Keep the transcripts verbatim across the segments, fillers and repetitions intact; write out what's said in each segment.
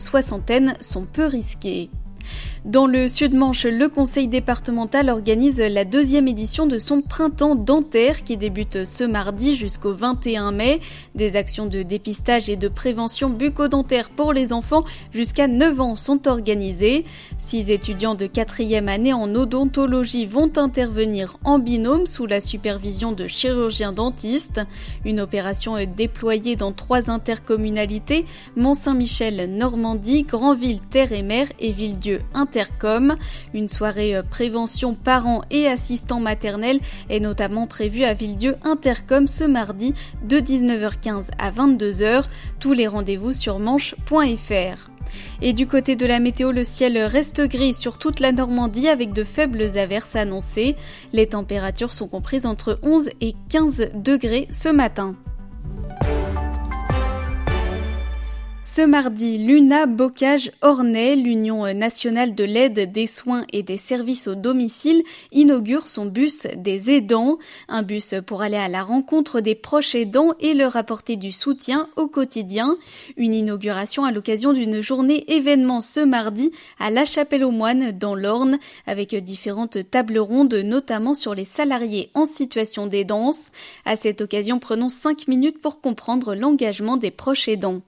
soixantaine sont peu risquées. Dans le Sud-Manche, le conseil départemental organise la deuxième édition de son printemps dentaire qui débute ce mardi jusqu'au vingt et un mai. Des actions de dépistage et de prévention bucco-dentaire pour les enfants jusqu'à neuf ans sont organisées. Six étudiants de quatrième année en odontologie vont intervenir en binôme sous la supervision de chirurgiens dentistes. Une opération est déployée dans trois intercommunalités, Mont-Saint-Michel, Normandie, Granville, Terre et Mer et Villedieu, Intercom. Une soirée prévention parents et assistants maternels est notamment prévue à Villedieu Intercom ce mardi de dix-neuf heures quinze à vingt-deux heures. Tous les rendez-vous sur manche point f r. Et du côté de la météo, le ciel reste gris sur toute la Normandie avec de faibles averses annoncées. Les températures sont comprises entre onze et quinze degrés ce matin. Ce mardi, l'Una Bocage-Ornay, l'Union nationale de l'aide, des soins et des services au domicile, inaugure son bus des aidants. Un bus pour aller à la rencontre des proches aidants et leur apporter du soutien au quotidien. Une inauguration à l'occasion d'une journée événement ce mardi à La Chapelle-aux-Moines dans l'Orne, avec différentes tables rondes, notamment sur les salariés en situation d'aidance. À cette occasion, prenons cinq minutes pour comprendre l'engagement des proches aidants.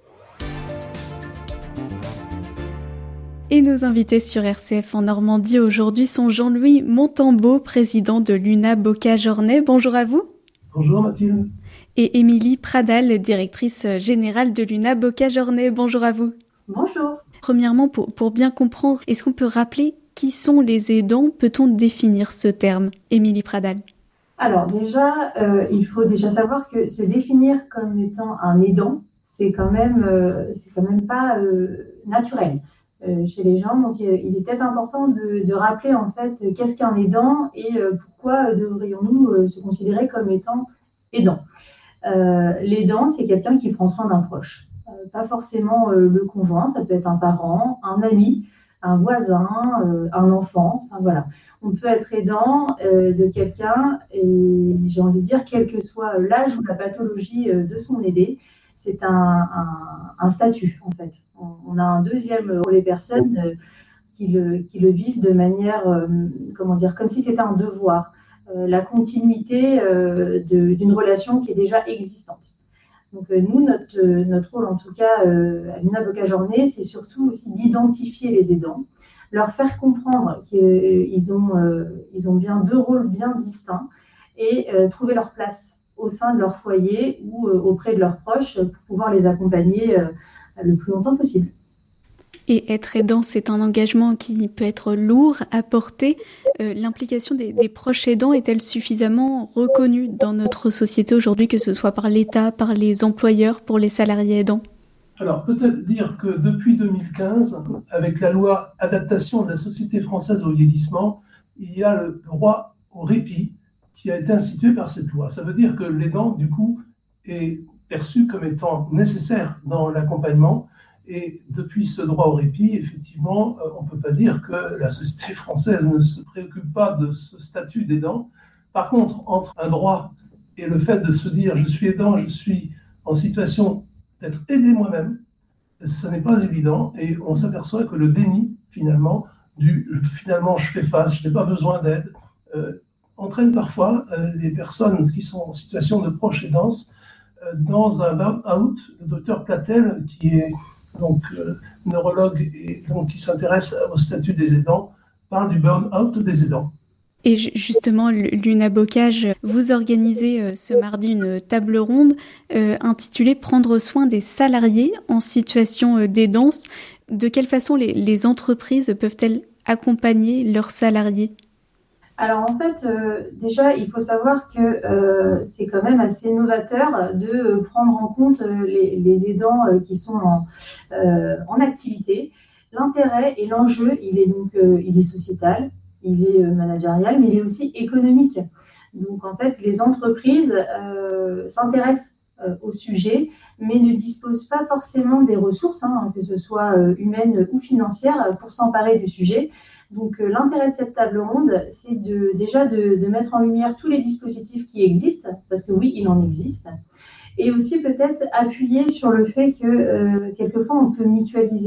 Et nos invités sur R C F en Normandie aujourd'hui sont Jean-Louis Montambeau, président de l'Una Bocage-Ornay. Bonjour à vous. Bonjour Mathilde. Et Émilie Pradal, directrice générale de l'Una Bocage-Ornay. Bonjour à vous. Bonjour. Premièrement, pour, pour bien comprendre, est-ce qu'on peut rappeler qui sont les aidants? Peut-on définir ce terme? Émilie Pradal. Alors déjà, euh, il faut déjà savoir que se définir comme étant un aidant, c'est quand même, euh, c'est quand même pas euh, naturel. Euh, chez les gens. Donc, euh, il est peut-être important de, de rappeler en fait euh, qu'est-ce qu'un aidant et euh, pourquoi devrions-nous euh, se considérer comme étant aidant. Euh, l'aidant, c'est quelqu'un qui prend soin d'un proche. Euh, pas forcément euh, le conjoint, ça peut être un parent, un ami, un voisin, euh, un enfant. Enfin, voilà. On peut être aidant euh, de quelqu'un et j'ai envie de dire quel que soit l'âge ou la pathologie euh, de son aidé. C'est un, un, un statut, en fait. On, on a un deuxième pour les personnes euh, qui, le, qui le vivent de manière, euh, comment dire, comme si c'était un devoir. Euh, la continuité euh, de, d'une relation qui est déjà existante. Donc, euh, nous, notre, notre rôle, en tout cas, euh, à l'Una Bocage-Ornay, c'est surtout aussi d'identifier les aidants, leur faire comprendre qu'ils ont, euh, ils ont bien deux rôles bien distincts et euh, trouver leur place au sein de leur foyer ou euh, auprès de leurs proches pour pouvoir les accompagner euh, le plus longtemps possible. Et être aidant, c'est un engagement qui peut être lourd à porter. Euh, l'implication des, des proches aidants est-elle suffisamment reconnue dans notre société aujourd'hui, que ce soit par l'État, par les employeurs, pour les salariés aidants? Alors peut-être dire que depuis deux mille quinze, avec la loi Adaptation de la société française au vieillissement, il y a le droit au répit qui a été institué par cette loi. Ça veut dire que l'aidant, du coup, est perçu comme étant nécessaire dans l'accompagnement. Et depuis ce droit au répit, effectivement, on ne peut pas dire que la société française ne se préoccupe pas de ce statut d'aidant. Par contre, entre un droit et le fait de se dire « je suis aidant, je suis en situation d'être aidé moi-même », ce n'est pas évident. Et on s'aperçoit que le déni, finalement, du « finalement je fais face, je n'ai pas besoin d'aide euh, », entraîne parfois euh, les personnes qui sont en situation de proche aidance euh, dans un burn-out. Le docteur Platel, qui est donc euh, neurologue et donc qui s'intéresse au statut des aidants, parle du burn-out des aidants. Et justement, l'Una Bocage, vous organisez euh, ce mardi une table ronde euh, intitulée « Prendre soin des salariés en situation euh, d'aidance ». De quelle façon les, les entreprises peuvent-elles accompagner leurs salariés ? Alors en fait, euh, déjà, il faut savoir que euh, c'est quand même assez novateur de prendre en compte les, les aidants euh, qui sont en, euh, en activité. L'intérêt et l'enjeu, il est donc euh, il est sociétal, il est euh, managérial, mais il est aussi économique. Donc en fait, les entreprises euh, s'intéressent euh, au sujet, mais ne disposent pas forcément des ressources, hein, que ce soit euh, humaines ou financières, pour s'emparer du sujet. Donc, euh, l'intérêt de cette table ronde, c'est de, déjà de, de mettre en lumière tous les dispositifs qui existent, parce que oui, il en existe, Et aussi peut-être appuyer sur le fait que euh, quelquefois on peut mutualiser.